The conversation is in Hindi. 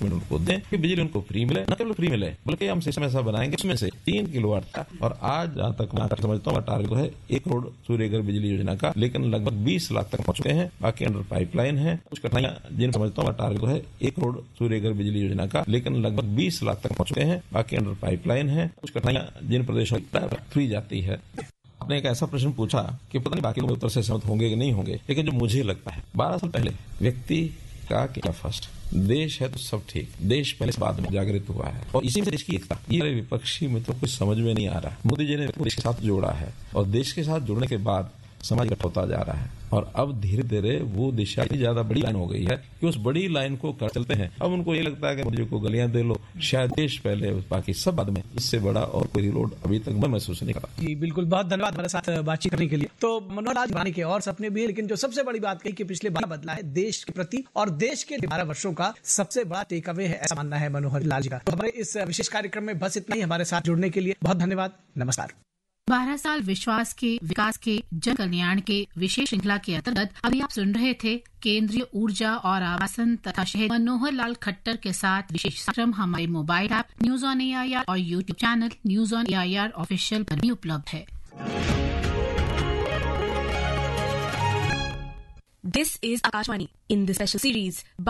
एस्टिमेट उनको दें कि बिजली उनको फ्री मिले, न केवल फ्री मिले बल्कि हम सिस्टम ऐसा बनाएंगे उसमें से 3 किलोवाट का। और आज जहाँ तक मैं समझता हूँ टारगेट है 1 करोड़ सूर्य घर बिजली योजना का, लेकिन लगभग 20 लाख तक पहुंच चुके हैं, बाकी अंडर पाइपलाइन है। कुछ कठिनाइयां जिन समझता हूँ टारगेट है 1 करोड़ सूर्य घर बिजली योजना का, लेकिन लगभग 20 लाख तक पहुंच चुके हैं, बाकी अंडर पाइपलाइन है। कुछ कठिनाइयां जिन प्रदेशों में फ्री जाती है। आपने एक ऐसा प्रश्न पूछा कि पता नहीं बाकी लोग उत्तर से सहमत होंगे कि नहीं होंगे, लेकिन जो मुझे लगता है 12 साल पहले व्यक्ति का क्या फर्स्ट, देश है तो सब ठीक, देश पहले से बाद में जागृत हुआ है और इसी में देश की एकता। ये विपक्षी मित्रों को समझ में नहीं आ रहा। मोदी जी ने देश के साथ जोड़ा है और देश के साथ जुड़ने के बाद समाज इकट्ठा होता जा रहा है और अब धीरे धीरे वो दिशा इतनी ज्यादा बड़ी लाइन हो गई है कि उस बड़ी लाइन को कर चलते हैं। अब उनको ये लगता है कि मोदी जी को गलियां दे लो, शायद देश पहले बाकी सब बाद में। इससे बड़ा और कोई रिलोड अभी तक मैं महसूस नहीं करा। जी बिल्कुल, बहुत धन्यवाद हमारे साथ बातचीत करने के लिए। तो मनोहर लाल खट्टर के और सपने भी है, लेकिन जो सबसे बड़ी बात कही कि पिछले 12 बदला है देश के प्रति और देश के 12 वर्षों का सबसे बड़ा टेक अवे है, ऐसा मानना है मनोहर लाल जी का। तो हमारे इस विशेष कार्यक्रम में बस इतना ही। हमारे साथ जुड़ने के लिए बहुत धन्यवाद। नमस्कार। 12 साल विश्वास के विकास के जन कल्याण के विशेष श्रृंखला के अंतर्गत अभी आप सुन रहे थे केंद्रीय ऊर्जा और आवासन तथा शहर मनोहर लाल खट्टर के साथ विशेष कार्यक्रम हमारे mobile app news on AIR और YouTube channel news on AIR official पर भी उपलब्ध है। This is Akashvani in the special series